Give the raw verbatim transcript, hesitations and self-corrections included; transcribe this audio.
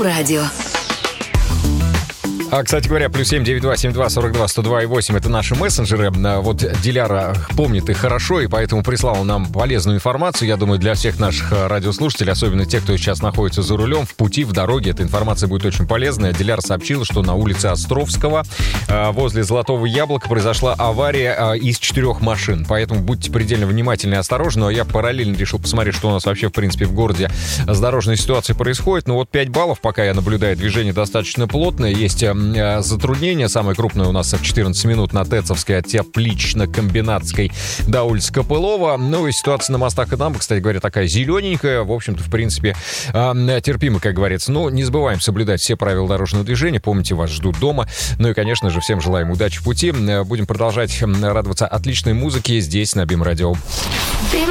Радио. А, кстати говоря, плюс семь девять два семь два сорок два сто два и восемь — это наши мессенджеры. Вот Диляра помнит их хорошо, и поэтому прислала нам полезную информацию. Я думаю, для всех наших радиослушателей, особенно тех, кто сейчас находится за рулем, в пути, в дороге, эта информация будет очень полезная. Диляра сообщила, что на улице Островского возле Золотого Яблока произошла авария из четырех машин. Поэтому будьте предельно внимательны и осторожны. Но я параллельно решил посмотреть, что у нас вообще, в принципе, в городе с дорожной ситуацией происходит. Ну вот пять баллов, пока я наблюдаю, движение достаточно плотное. Есть затруднения. Самое крупное у нас в четырнадцать минут на Тецовской от Теплично-Комбинатской до улицы Копылова. Ну и ситуация на мостах и дамбах, кстати говоря, такая зелененькая. В общем-то, в принципе, терпимо, как говорится. Но не забываем соблюдать все правила дорожного движения. Помните, вас ждут дома. Ну и, конечно же, всем желаем удачи в пути. Будем продолжать радоваться отличной музыке здесь, на БИМ Радио.